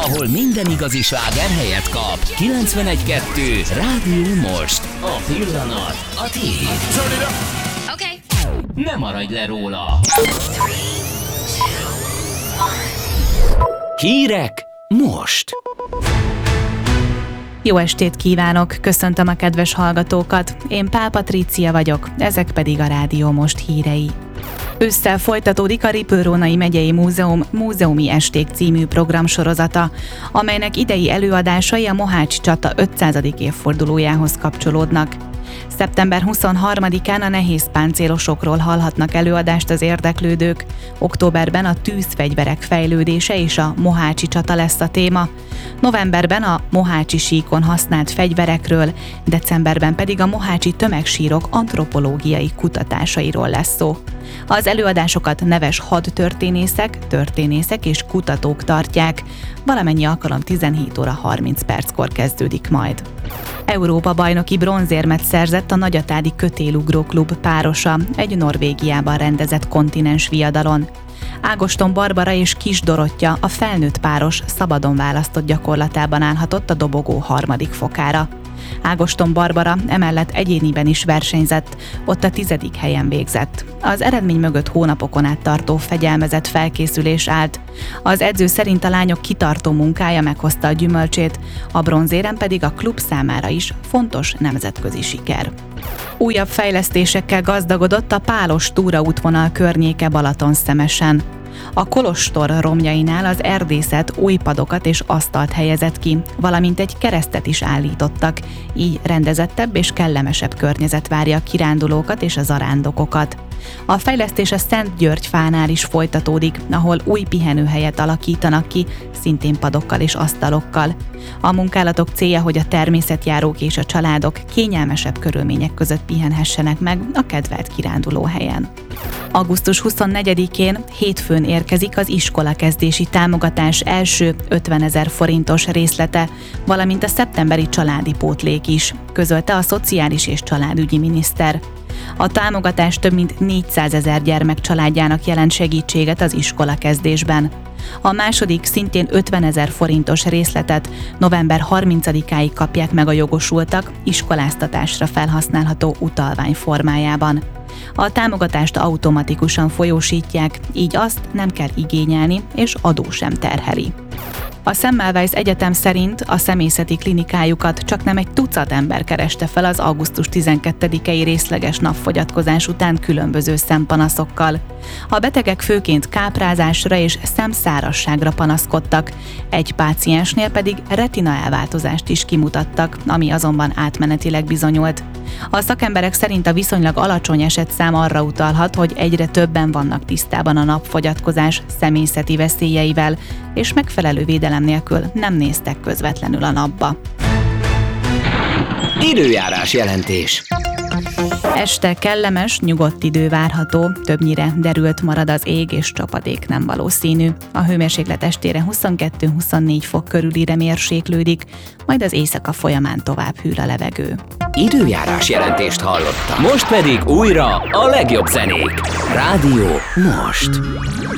ahol minden igazi sláger helyet kap. 91.2 Rádió Most. A pillanat a tiéd. Okay. Ne maradj le róla. Hírek most. Jó estét kívánok, köszöntöm a kedves hallgatókat. Én Pál Patrícia vagyok, ezek pedig a Rádió Most hírei. Ősszel folytatódik a Ripőrónai Megyei Múzeum Múzeumi Esték című programsorozata, amelynek idei előadásai a Mohácsi csata 500. évfordulójához kapcsolódnak. Szeptember 23-án a nehéz páncélosokról hallhatnak előadást az érdeklődők, októberben a tűzfegyverek fejlődése és a Mohácsi csata lesz a téma, novemberben a Mohácsi síkon használt fegyverekről, decemberben pedig a mohácsi tömegsírok antropológiai kutatásairól lesz szó. Az előadásokat neves hadtörténészek és kutatók tartják, valamennyi alkalom 17 óra 30 perckor kezdődik majd. Európa-bajnoki bronzérmet szerzett a Nagyatádi Kötélugró Klub párosa egy Norvégiában rendezett kontinens viadalon. Ágoston Barbara és Kis Dorottya, a felnőtt páros szabadon választott gyakorlatában állhatott a dobogó harmadik fokára. Ágoston Barbara emellett egyéniben is versenyzett, ott a 10. helyen végzett. Az eredmény mögött hónapokon át tartó fegyelmezett felkészülés állt. Az edző szerint a lányok kitartó munkája meghozta a gyümölcsét, a bronzérem pedig a klub számára is fontos nemzetközi siker. Újabb fejlesztésekkel gazdagodott a Pálos túraútvonal környéke Balatonszemesen. A kolostor romjainál az erdészet új padokat és asztalt helyezett ki, valamint egy keresztet is állítottak, így rendezettebb és kellemesebb környezet várja a kirándulókat és a zarándokokat. A fejlesztés a Szentgyörgyfánál is folytatódik, ahol új pihenőhelyet alakítanak ki, szintén padokkal és asztalokkal. A munkálatok célja, hogy a természetjárók és a családok kényelmesebb körülmények között pihenhessenek meg a kedvelt kirándulóhelyen. Augusztus 24-én hétfőn érkezik az iskolakezdési támogatás első 50 000 forintos részlete, valamint a szeptemberi családi pótlék is, közölte a Szociális és Családügyi miniszter. A támogatás több mint 400 000 gyermek családjának jelent segítséget az iskolakezdésben. A második, szintén 50 000 forintos részletet november 30-áig kapják meg a jogosultak iskoláztatásra felhasználható utalvány formájában. A támogatást automatikusan folyósítják, így azt nem kell igényelni, és adó sem terheli. A Semmelweis Egyetem szerint a személyzeti klinikájukat csaknem egy tucat ember kereste fel az augusztus 12-i részleges napfogyatkozás után különböző szempanaszokkal. A betegek főként káprázásra és szemszárazságra panaszkodtak, egy páciensnél pedig retina elváltozást is kimutattak, ami azonban átmenetileg bizonyult. A szakemberek szerint a viszonylag alacsony esetszám arra utalhat, hogy egyre többen vannak tisztában a napfogyatkozás személyzeti veszélyeivel, és megfelelő védelem nélkül nem néztek közvetlenül a napba. Időjárás jelentés. Este kellemes, nyugodt idő várható, többnyire derült marad az ég és csapadék nem valószínű. A hőmérséklet estére 22-24 fok körülire mérséklődik, majd az éjszaka folyamán tovább hűl a levegő. Időjárás jelentést hallottam. Most pedig újra a legjobb zenék. Rádió Most.